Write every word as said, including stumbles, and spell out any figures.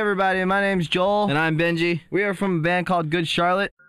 everybody, my name's Joel. And I'm Benji. We are from a band called Good Charlotte.